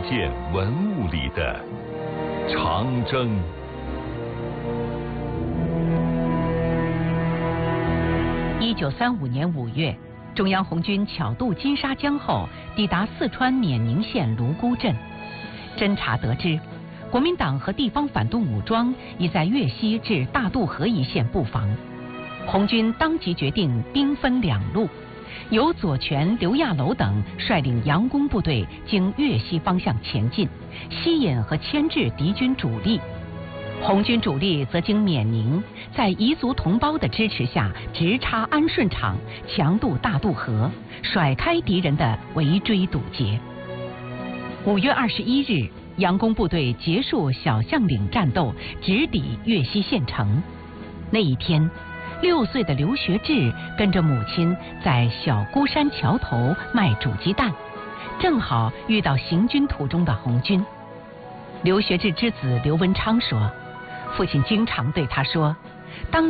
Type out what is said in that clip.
件文物里的长征。 1935年5月，中央红军巧渡金沙江后，抵达四川冕宁县泸沽镇。侦查得知，国民党和地方反动武装已在粤西至大渡河一线布防。红军当即决定兵分两路，由左权、刘亚楼等率领佯攻部队经粤西方向前进，吸引和牵制敌军主力。红军主力则经冕宁，在彝族同胞的支持下，直插安顺场，强渡大渡河，甩开敌人的围追堵截。5月21日，佯攻部队结束小象岭战斗，直抵粤西县城。那一天，6岁的刘学志跟着母亲在小孤山桥头卖煮鸡蛋，正好遇到行军途中的红军。刘学志之子刘文昌说，父亲经常对他说，当